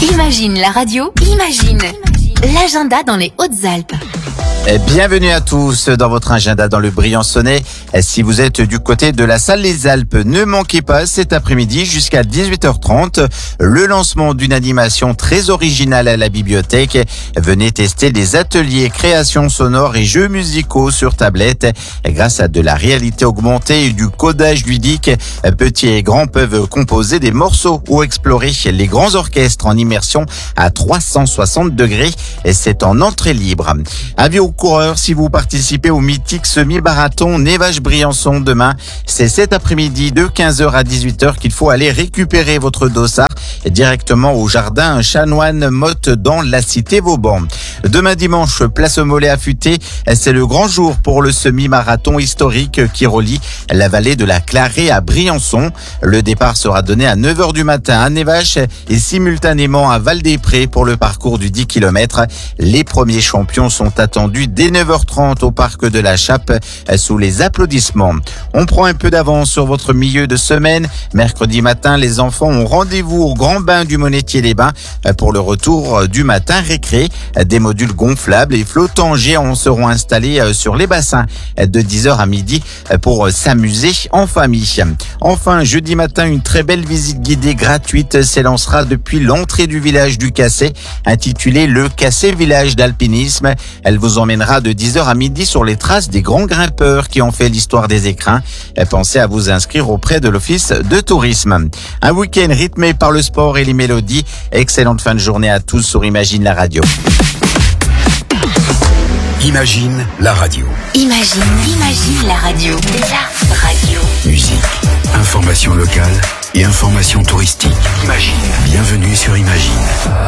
Imagine la radio, imagine l'agenda dans les Hautes-Alpes. Bienvenue à tous dans votre agenda dans le Briançonnais. Si vous êtes du côté de la salle Les Alpes, ne manquez pas cet après-midi jusqu'à 18h30 le lancement d'une animation très originale à la bibliothèque. Venez tester des ateliers création sonore et jeux musicaux sur tablette. Grâce à de la réalité augmentée et du codage ludique, petits et grands peuvent composer des morceaux ou explorer les grands orchestres en immersion à 360 degrés. Et c'est en entrée libre. Avis aux coureurs, si vous participez au mythique semi-marathon Nevache-Briançon demain, c'est cet après-midi de 15h à 18h qu'il faut aller récupérer votre dossard directement au jardin Chanoine Motte dans la cité Vauban. Demain dimanche, place au Mollet affûté, c'est le grand jour pour le semi-marathon historique qui relie la vallée de la Clarée à Briançon. Le départ sera donné à 9h du matin à Nevache et simultanément à Val-des-Prés pour le parcours du 10 km. Les premiers champions sont attendus dès 9h30 au parc de la Chape sous les applaudissements. On prend un peu d'avance sur votre milieu de semaine. Mercredi matin, les enfants ont rendez-vous au Grand Bain du Monetier-les-Bains pour le retour du matin récré. Des modules gonflables et flottants géants seront installés sur les bassins de 10h à midi pour s'amuser en famille. Enfin, jeudi matin, une très belle visite guidée gratuite s'élancera depuis l'entrée du village du Cassé, intitulée le Cassé Village d'Alpinisme. Elle vous emmènera de 10h à midi sur les traces des grands grimpeurs qui ont fait l'histoire des écrins. Pensez à vous inscrire auprès de l'office de tourisme. Un week-end rythmé par le sport et les mélodies. Excellente fin de journée à tous sur Imagine la radio. Imagine la radio. Imagine la radio. La radio. Musique, information locale et information touristique. Imagine. Bienvenue sur Imagine.